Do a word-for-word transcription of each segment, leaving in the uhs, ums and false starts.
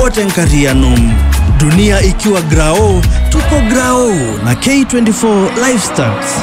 tuko Tenkarianum. Dunia ikiwa grao, tuko grao na K twenty-four Lifestyles.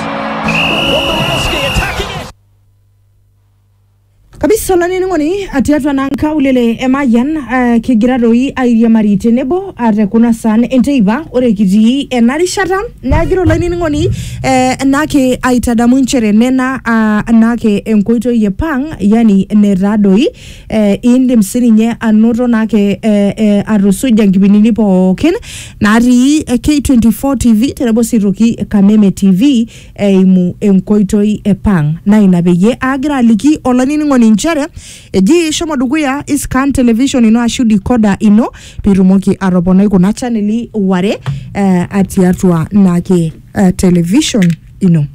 Kabisa lanini ngoni atiatwa nanka ulele emayan uh, kigiradoi airia marite nebo ate kuna san enteiba ore kiti enarishata nagiro lanini ngoni uh, nake aitadamu nchere nena uh, nake enkoito yepang yani neradoi uh, indim sininye anoto nake uh, uh, arusuja nkibinini pookin nari uh, K twenty-four T V tenebo siroki Kameme T V eimu uh, enkoito yepang na inabeye agira aliki olanini ngoni nchere eji shomo duguya iscan television ino ashu decoder ino pirumoki aroponai kuna channeli ware uh, atiatwa nake uh, television ino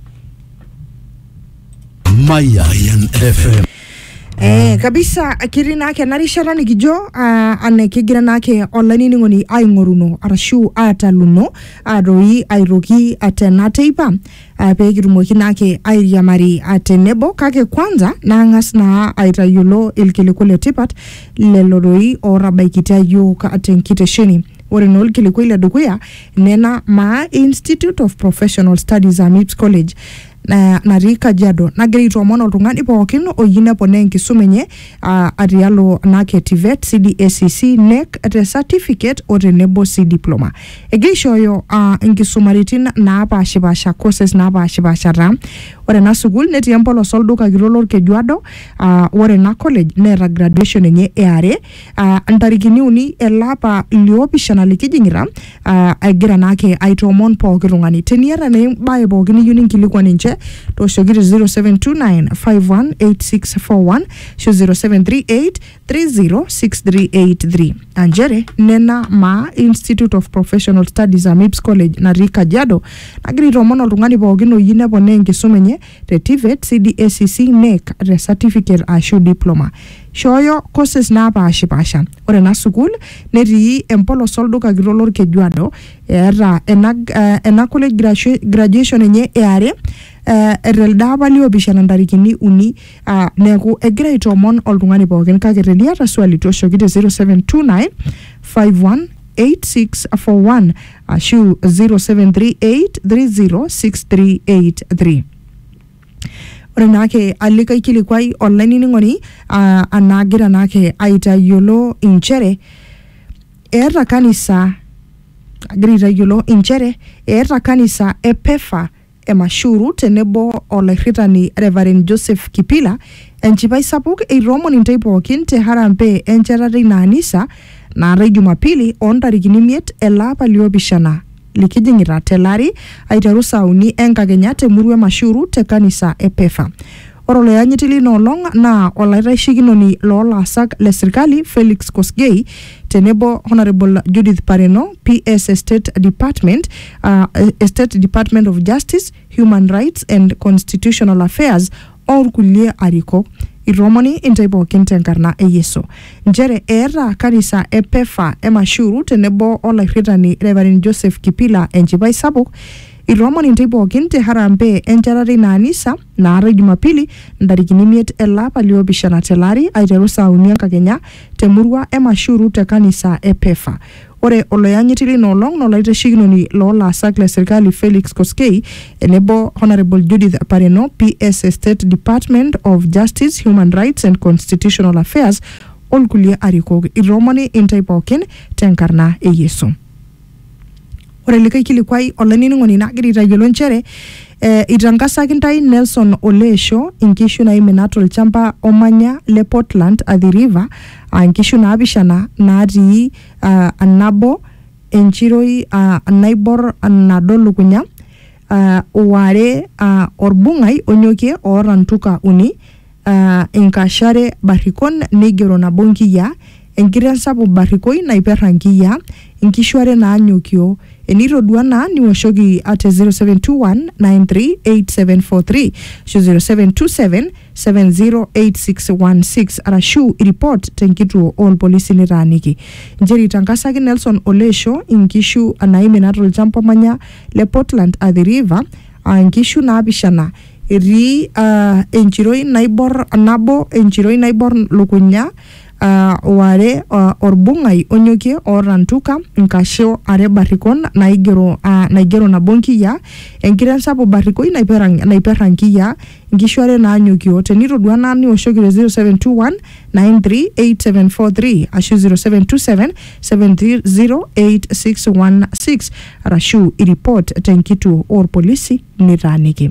Mayan F M. Eh kabisa kirina ke narishara nikijo uh, ane kigira nake online ngoni aing'oruno arashu ataluno aroi airoki atenateipa uh, pe kirumoki nake airiamari atenebo kake kwanza nangas na aitayulo ilkilikule tipat leloroi orabaikita yok atenkitesheni ore nol kilikuile dukuya nena ma Institute of Professional Studies Amips College na narika jado nagrito mono tungani pookin oyine pone nkisumenye uh, arialo nake T V E T C D A C C N E C at certificate or nebo C diploma egisho yo uh, nkisumaritin na apa shibasha courses na apa shibasha ram ore na sugul neti empolo soldo ka girolor kejuado uh, ore na college nera graduation nye eare uh, antarikini uni elapa liopishana likijingira uh, agira nake aitomon pookin tungani teniara ne bae pookin yuni nkilikwa ninche to shogiri zero seven two nine five one eight six four one sho zero seven three eight three zero six three eight three anjere nena ma Institute of Professional Studies Amips College na Rika Jado nagrito mono tungani pookin oyine pone nkisumenye te T V E T C D A C C N E C re certificate ashu diploma shoyo courses na apa ashipasha ore na sukul neti empolo soldo ka girolor kejuado era ena uh, ena college gradu graduation nye eare uh, ereldaba liyo bishana ndarikini uni uh, neku egira itomon oltungani pookin kake teniata swali tosho kite zero seven two nine five one eight six four one ashu zero seven three eight three zero six three eight three ore nake alika ikilikwai online ningoni uh, anagira nake aitayolo inchere era kanisa agrita yolo inchere era kanisa epefa emashuru tenebo olairitani Reverend Joseph Kipila enchipai sapuk eiromo nintei pookin te harambe enchetare ina anisa nara Jumapili ontarikini miet elapa liopishana likijingira telari aiteru sauni enkakenya temurua mashuru te kanisa epefa orolo yanyitili nolong na olaiteshikinoni lolasak le serikali Felix Kosgei tenebo Honorable Judith Pareno P S State Department uh, State Department of Justice, Human Rights and Constitutional Affairs or kulie ariko iromoni intaipo kintenkarna eyeso njere era kanisa epefa emashuru tenebo olairitani Reverend Joseph Kipila enchipai sapuk iromoni intaipo kinte harambe encharari na anisa nara Jumapili ndarikini miet elapa liopishana telari aiteru sauni enkakenya temurua emashuru te kanisa epefa ore oloyanyitili nolong nolaiteshikinoni lolasak le serikali Felix Koskei enebo Honorable Judith Pareno P S State Department of Justice, Human Rights and Constitutional Affairs olkulie arikok iromoni intaipokin tenkarna eyeso ore likai kilikwai olanini ngoni nagira itayolo nchere eh, itangasakintai Nelson Olesho inkishu na imenato lchamba omanya le Portland Athi River inkishu na abishana naati uh, anabo enchiroi uh, naibor anadolukunya uh, uware uh, orbungai onyokie orantuka uni uh, inkashare barikon nigero na bonkiya enkiren sapu barikoi na iperrankiya inkishuare na anyokio eniro duana ni washogi ate zero seven two one nine three eight seven four three zero seven two seven seven zero eight six one six arashu report tenkitu all police ni raniki njeri tankasaki Nelson Olesho inkishu anaime nato jampo manya le Portland Athi River inkishu na abishana iri uh, enchiroi naibor nabo enchiroi naibor lukunya uh, ware uh, orbungai onyokie orantuka nkasho are barikon naigero uh, naigero na bonkia enkiran sapo barikoi naiperang naiperankia nkishware na anyokio teniro duana ni oshokire zero seven two one nine three eight seven four three ashu zero seven two seven seven three zero eight six one six arashu report tenkitu or polisi niraniki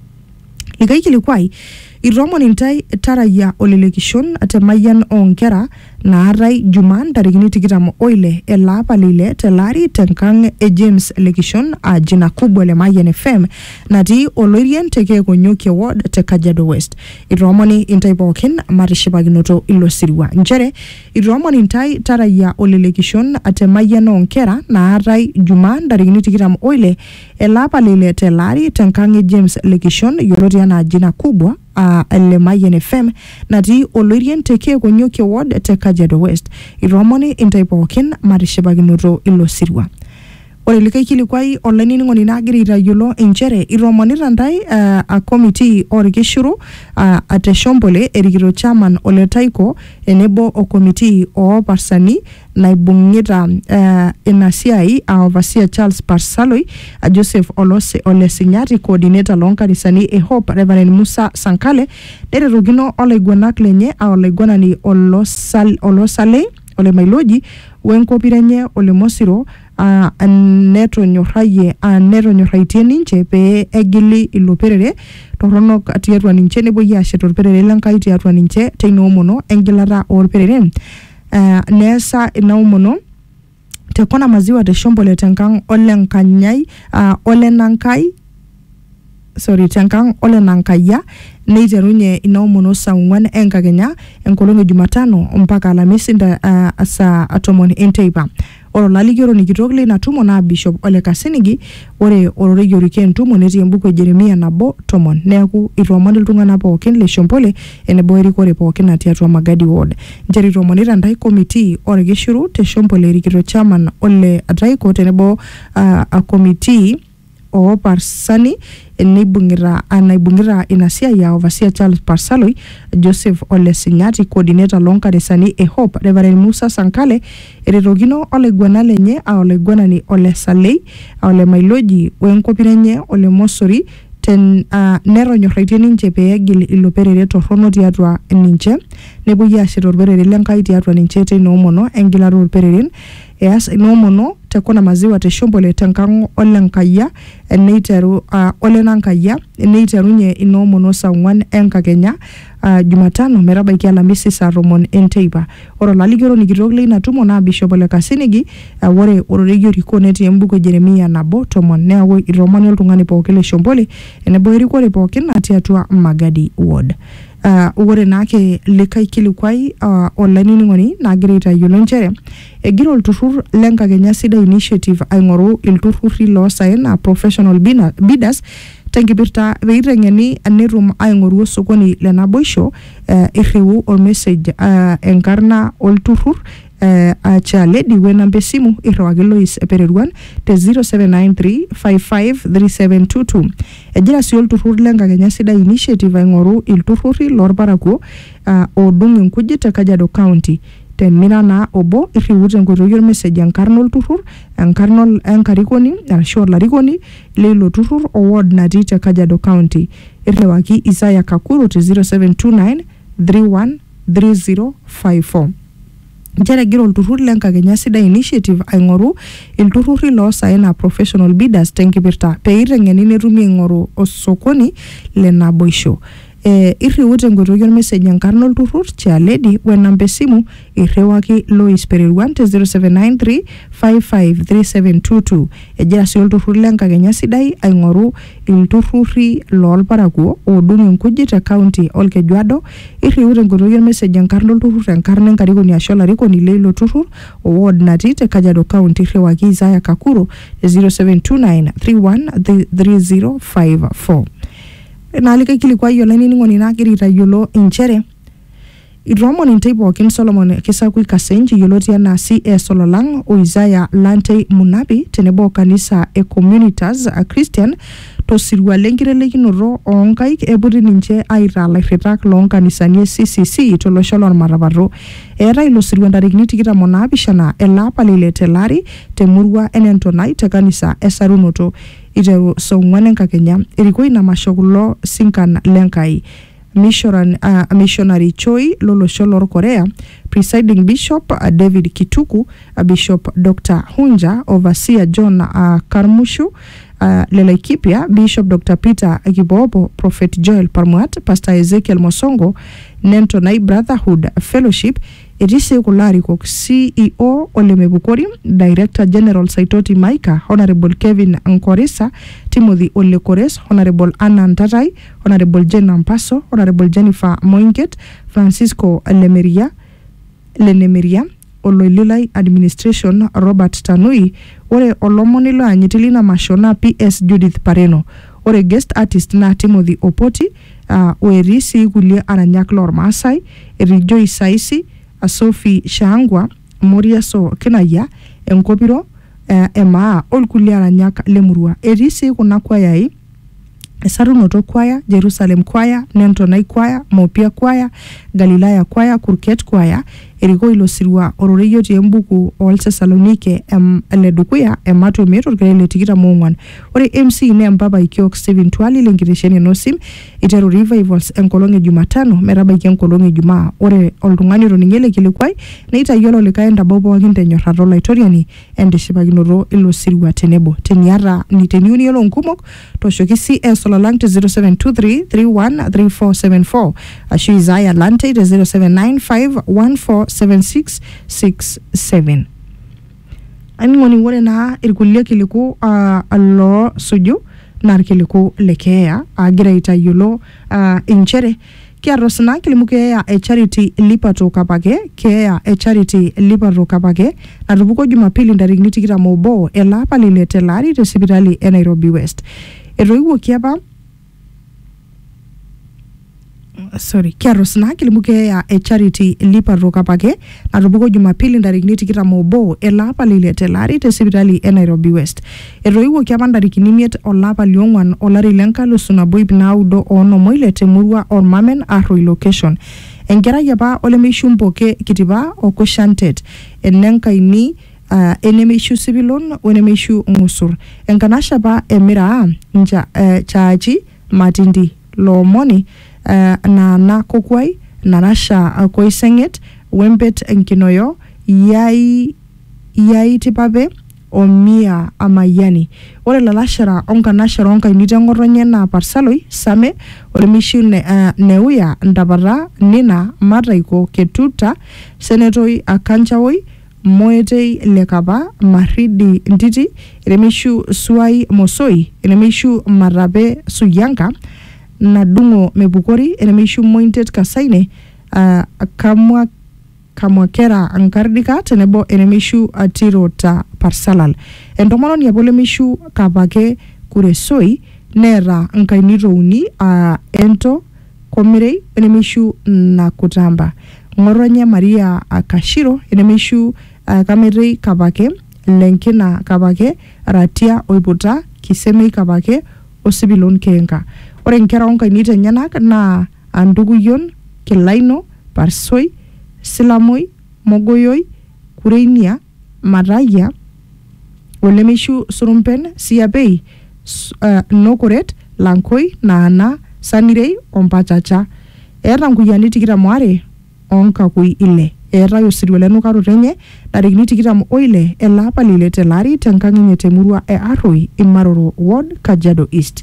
likai kilikwai iromon intai taraya olelekishon atemayan onkera naarai juman tarikini tikitam oile elapa lile telari tenkang e James Lekishon a jina kubwa le Mayan F M nati oloirien teke konyoke ward te Kajiado West. Iromoni intai pokin marishipakinoto ilo sirwa. Njere iromoni intai taraya olelekishon atemayan onkera naarai juman tarikini tikitam oile elapa lile telari tenkang e James Lekishon yorotiana jina kubwa Uh, le Mayan F M nati oloirien teke konyoke ward te Kajiado West. Iromoni intai pokin marishipakinoto ilo sirwa. Ore likai kilikwai olani ngoni nagiri itayolo enjere iromoni randai uh, a committee orkishuru uh, ate Shombole erikiro chairman ole Taiko enebo o committee o parsani naibungita uh, inasiai a overseer Charles Parsaloi a Joseph Olose Olesinyati coordinator lonkanisani e Hope Reverend Musa Sankale dererogino olaiguanak lenye a olaiguanani olosal olosale ole Mailoji wenkopirenye ole Mosiro a uh, neto nyoraye a uh, neto nyoraitie ninche pe egili iloperere toronok atiatwa ninche nebo yashetor perere lankai tiatwa ninche teino mono engilara or perere uh, nesa inaumono tekona maziwa te Shombole tenkang ole nkanyai uh, ole nankai sorry tenkang ole nankaya neiterunye inaumono saa ong'uan enkakenya enkolong e Jumatano mpaka Alhamisi uh, saa tomon enteipa. Oro laligero nikitok le natumo na Bishop Ole Kasinigi ore ororejo riken tumo netii embuku e Jeremia nabo tomon neeku iromoni iltung'ana pookin le Shombole enebo erikore pookin atii atua Magadi ward. Njere iromonita ndai committee orkishiru te Shombole erikito chairman Ole Taiko tenebo uh, a committee o parsani enibungira anaibungira inasiai ya overseer Charles Parsaloi Joseph Olesinyati coordinator lonkanisani e Hope Reverend Musa Sankale ererogino ole gwana lenye a ole gwana ni ole Salei a ole Mailoji wenkopirenye ole Mosori ten uh, nero nyoraitie ninche peegil iloperere torrono tiatua ninche nebo yashitor perere lenkai tiatua ninche teino mono engilaro pereren eas inomono tekona maziwa te Shombole tenkang ole nkaya neiteru uh, ole nankaya neiterunye inomono saa ong'uan enkakenya uh, Jumatano metabaiki Alhamisi saa tomon enteipa. Oro laligero nikitok le inatumo na Bishop Ole Kasinigi uh, ore ororegio riko netii embuku e Jeremia nabo tomon neeku iromoni oltung'ani pookin le Shombole enebo erikore pookin natii atua Magadi ward. Uh, ore naake likai kilikwai uh, olaining'oni nagira aitayiolo njere egira olturrur lenkakenya sidai initiative aing'oru ilturrurri loosaen a professional bidders tenkipirta peiteng'eni netum aing'oru osokoni le naboisho uh, irriu ormessage uh, enkarna olturrur Uh, acha ledi wenambe esimu irriwaki Lois Pereruan te zero seven nine three five five three seven two two. Egira sii olturrur lenkakenya sidai initiative aing'oru ilturrurri lorparakuo uh, odung inkujit te Kajiado County. Temira naa obo irriu tenkoitoi ormessage enkarna olturrur enkarna enkarikoni arashu olarikoni leilo turrur o ward natii te Kajiado County. Irriwaki Isaiah Kakuru te zero seven two nine three one three zero five four. Njere gira olturrur lenkakenya sidai initiative aing'oru ilturrurri loosaen a professional bidders tenkipirta peiteng'eni netumi aing'oru osokoni le naboisho. E, irriu tenkoitoi ormessage enkarna olturrur Chialedi wenamba esimu irriwaki Lois Pereruan te zero seven nine three five five three seven two two. Egira sii olturrur lenkakenya sidai aing'oru ilturrurri loorparakuo oodung inkujit te county olkejuado irriu tenkoitoi ormessage enkarna olturrur enkarna enkarikoni ashu olarikoni leilo turrur o ward natii te Kajiado County irriwaki Isaiah Kakuru te zero seven two nine three one three zero five four. Naalika kilikwai olainining'oni nagira aitayiolo inchere Iromon intay pookin Solomon Kisakui Kasenji yioloti enaa C S Ololang o Isaiah Lantei Munabi tenebo kanisa e Communitas a Christian tosirua lenkirelekinoto oonkaik eputi ninche aitaa lairritak loonkanisani e C C C tolosho lormatapato. Eetai ilo sirua ntarikini tikitam onaapishana elapa leile telari temurua enentonai te kanisa esarunoto iteru song'wan enkakenya. Erikoi ina masho kulo sinkan lenkai. Missionary, uh, missionary Choi lolosho lor Korea, presiding bishop uh, David Kituku, uh, bishop Doctor Hunja, overseer John uh, Karmushu, uh, Lelaikipia, bishop Doctor Peter Gibobo, prophet Joel Parmuat, pastor Ezekiel Mosongo, Nentonai Brotherhood Fellowship, Etisi kularikok C E O Ole Mebukori, Director General Saitoti Maika, Honorable Kevin Nkoresa, Timothy Ole Kores, Honorable Anna Ntatai, Honorable Jen Ampaso, Honorable Jennifer Moinget, Francisco Lemeria, Lenemeria, Oloililai Administration, Robert Tanui, ore olomoni lo anyitilina mashona P S Judith Pareno, ore guest artist na Timothy Opoti, uh, oerisi kulie aranyak lor Maasai, Erijoi Saisi, a Sophie Shangwa, Moriaso Kenaya, Enkopiro, uh, Emaa, olkulie aranyak lemurua. Erisi kuna kwayai, Esarunoto kwaya, Jerusalem kwaya, Nentonai kwaya, Mopia kwaya, Galilaya kwaya, Kurket kwaya, eriko ilo sirua ororeyo tiembuku ol Thessalonike em ledukuya emato meto grele tikita mongwan. Ore M C ne mpapa ikiok Steven Twali lenkitesheni nosim iteru revivals enkolonge Jumatano metabaiki enkolonge Ijumaa. Ore oltung'ani roningele kilikwai neitayiolo likae ndabo pookin tenyorrato laitoriani endishipakinoto ilo sirua tenebo. Teniata ni teniuni yolo nkumok toshoki C S Ololang te zero seven two three three one three four seven four ashu Isaiah Lante te zero seven nine five one four seven six six seven. Aningoni wore na irkulie kiliku uh, allo suju nar kiliku lekeya agira itayolo uh, inchere kiarosna kilimukeya e charity lipato kapake keya e charity lipato kapake natupuko Jumapili ntarikini tikitam obo elapa lile telari te sipitali e Nairobi West. Eroiwo kiapa sorry kiarosna kilimukeya e charity lipato kapake natupuko Jumapili ntarikini tikitam obo elapa lile telari te sipitali e Nairobi West. Eroiwo kiapa ntarikini miet olapa liong'wan olari lenkalusu nabo ip naudo onom oile temurua ormamen Arroi location. Enkerai apa olemeishu mpoke kitipa okoshantet enenkaini uh, enemeishu sibilon wenemeishu ng'usur. Enkanasha pa emira nja uh, chaachi matindi loomoni uh, na na kokwai narasha uh, koisenget wempet enkinoyo yai yai tipape omia amayani. Ore lalashara onkanashara onkainite ng'otonye na parsaloi same olemishu ne, uh, neuya ndapata nina mataiko ketuta senetoi akanchawoi moetei lekapa maridi ntiti eremishu suai mosoi eremishu marabe suyanka nadungo mebukori eremishu mointet kasaine uh, kamwa kamwakera ankardika tenebo enemishu atirota parsalal. Entomononi apolemishu kapake kuresoi nera nkainito uni a uh, ento komirei enemishu nakutamba. Ng'otonye Maria Akashiro enemishu uh, kamerei kapake lenkina kapake ratia oiputa kisemei kapake osibilon kenga. Ore nkera onkainite enyenak na anduguyon kilaino parsoi Silamoi, Mogoyoi, Kureinia, Maraya, Olemishu Surumpen, Siapei, uh, Nokoret, Lankoi, Naana, Sanirei, Ompachacha. Era nkuyani tikitam are onkakui ile. Era yosiriwele nukaru renye, narikini tikitam oile elapa lile telari tenkang'enye temurua e Arroi, Imaroro Ward, Kajiado East.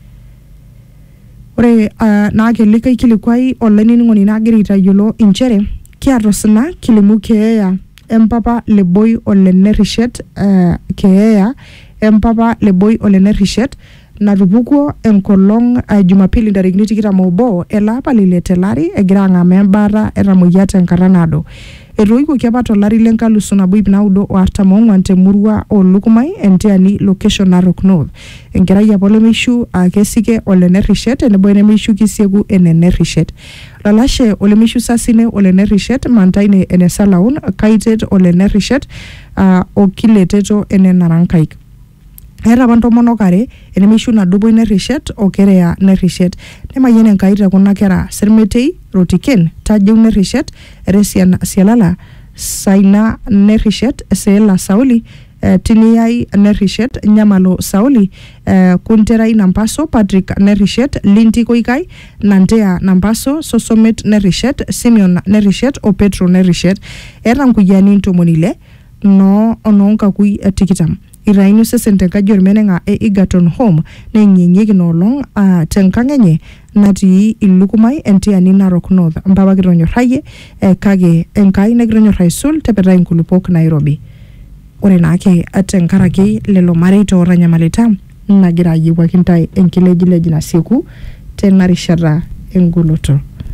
Ore uh, naake likai kilikwai olaining'oni nagira aitayiolo inchere kiarosna kilimu keeya empapa leboi olenerishet uh, keeya empapa leboi olenerishet natupukuo enkolong uh, Jumapili ntarikini tikitam obo elapa lile telari egira ang'amaa embaata etamoyiate enkata nado. Etoikoki apa tolari lenkalusu nabo ip naudo o artam ong'wan temurua olukumai entiani location Narok North. Enkerai apa olemeishu uh, kesike olenerishet enebo enemeishu kisieku enenerishet. lalashe ole mishu sasine ole nerishet mantaine ene salaun kaitet ole nerishet uh, o kileteto ene narankaik. Era banto monokare ene mishu na dubo nerishet o kerea nerishet nema yene kaita kuna kera sermetei rotiken tajeu nerishet resian sialala saina nerishet sela sauli Uh, Tiniai nerishet Nyamalo Sauli uh, Kunterai Nampaso Patrick nerishet Linti Koikai Nantea Nampaso Sosomet nerishet Simeon nerishet o Petro nerishet Eran kuyani ntomonile no ononka kui uh, tikitam Irainu sesente kajor menenga e Egerton Home na nyenyeki no long uh, tenkangenye nati ilukumai entiani Narok North mpaba kironyo raye eh, kage enkai negironyo raisul tepetai nkulupok Nairobi. Ore naake atenkaraki lelo mareito oranyamalita nagira ayiewaki ntae enkilejileji nasieku tena rishata engoloto.